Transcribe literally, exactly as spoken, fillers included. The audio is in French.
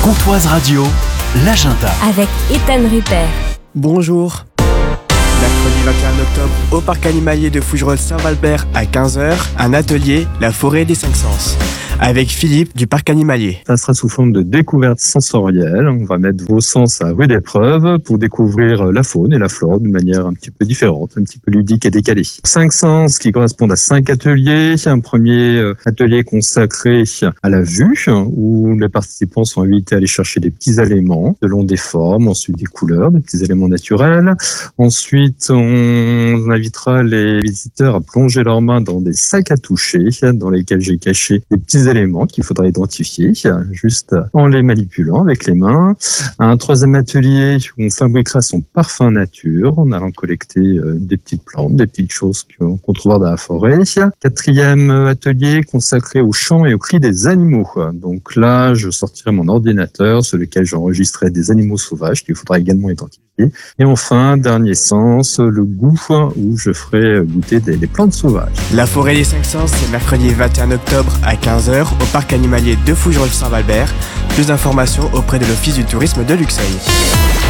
Comtoise Radio, l'agenda. Avec Ethan Rupert. Bonjour. Mercredi vingt et un octobre, au parc animalier de Fougerolles-Saint-Valbert à quinze heures, un atelier La forêt des cinq sens, avec Philippe du parc animalier. Ça sera sous forme de découverte sensorielle. On va mettre vos sens à rude épreuve pour découvrir la faune et la flore d'une manière un petit peu différente, un petit peu ludique et décalée. Cinq sens qui correspondent à cinq ateliers. Un premier atelier consacré à la vue, où les participants sont invités à aller chercher des petits éléments, selon des formes, ensuite des couleurs, des petits éléments naturels. Ensuite, on invitera les visiteurs à plonger leurs mains dans des sacs à toucher, dans lesquels j'ai caché des petits éléments qu'il faudra identifier, juste en les manipulant avec les mains. Un troisième atelier où on fabriquera son parfum nature, en allant collecter des petites plantes, des petites choses qu'on trouvera dans la forêt. Quatrième atelier consacré au chant et au cri des animaux. Donc là, je sortirai mon ordinateur sur lequel j'enregistrerai des animaux sauvages qu'il faudra également identifier. Et enfin, dernier sens, le goût, où je ferai goûter des, des plantes sauvages. La forêt des cinq sens, c'est mercredi vingt et un octobre à quinze heures au parc animalier de Fougerolles-Saint-Valbert. Plus d'informations auprès de l'Office du tourisme de Luxeuil.